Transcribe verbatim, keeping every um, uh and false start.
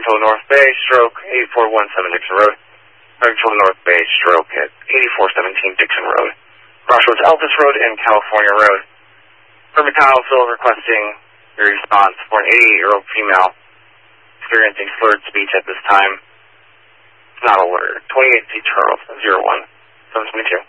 Springfield North Bay, stroke eighty-four seventeen Dixon Road. Springfield North Bay, stroke at eighty-four seventeen Dixon Road. Crossroads Elvis Road and California Road. Permit Kylesville requesting your response for an eighty-eight-year-old female experiencing slurred speech at this time. Not alert. twenty-eight C Charles, zero one seven two two.